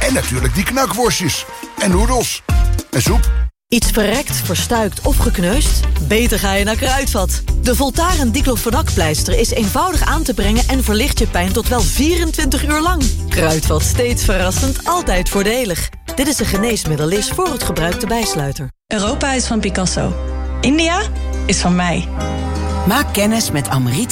En natuurlijk die knakworstjes. En noedels. En soep. Iets verrekt, verstuikt of gekneusd? Beter ga je naar Kruidvat. De Voltaren diclofenac-pleister is eenvoudig aan te brengen en verlicht je pijn tot wel 24 uur lang. Kruidvat, steeds verrassend, altijd voordelig. Dit is een geneesmiddel, lees voor het gebruik de bijsluiter. Europa is van Picasso. India is van mij. Maak kennis met Amriet